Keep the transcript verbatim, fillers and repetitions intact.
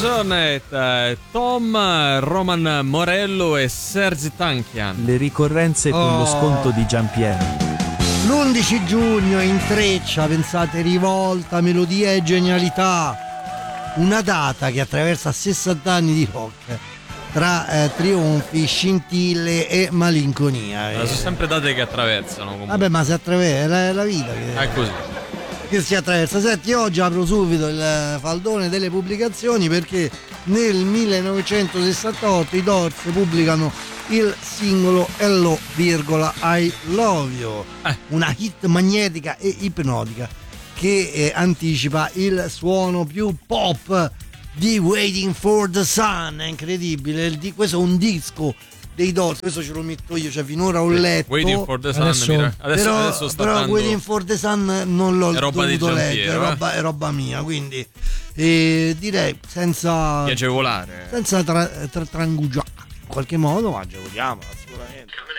Jonet, Tom, Roman Morello e Serge Tankian. Le ricorrenze con Oh. lo sconto di Giampiero. L'undici giugno intreccia, pensate, rivolta, melodia e genialità. Una data che attraversa sessanta anni di rock, tra eh, trionfi, scintille e malinconia. Ma sono sempre date che attraversano comunque. Vabbè, ma si attraversa, è la, è la vita che, È così. che si attraversa. Senti, oggi apro subito il faldone delle pubblicazioni perché nel millenovecentosessantotto i Doors pubblicano il singolo Hello, virgola, I Love You, Eh. una hit magnetica e ipnotica che eh, anticipa il suono più pop di Waiting for the Sun. È incredibile, il di- questo è un disco dei Doors, questo ce lo metto io, cioè finora ho letto. Waiting for the Sun. Adesso- Adesso, adesso, però, adesso sta però dando... Waiting for the Sun non l'ho È roba di dovuto leggere, Giampiero, è eh? roba, è roba mia, quindi eh, direi senza di agevolare. senza tra, tra, trangugiare in qualche modo, ma agevoliamo assolutamente.